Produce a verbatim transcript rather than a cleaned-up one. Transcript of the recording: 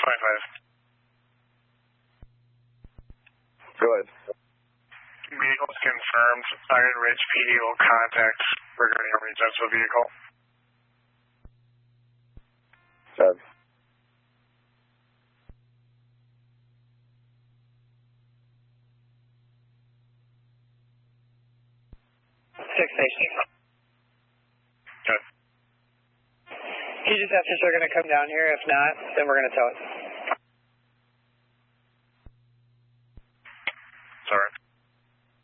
twenty-five. Go ahead. Vehicle's confirmed. Iron Ridge P D will contact regarding a readjust of vehicle. Seven. Six station. Good. He just asked if they're going to come down here. If not, then we're going to tow it.